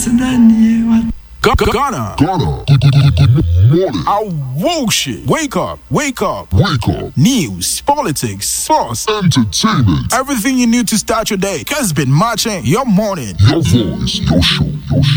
Ghana. Good morning. Awoshi. Wake up. Wake up. News, politics, sports, Entertainment. everything you need to start your day has been matching your morning. Your voice, your show, your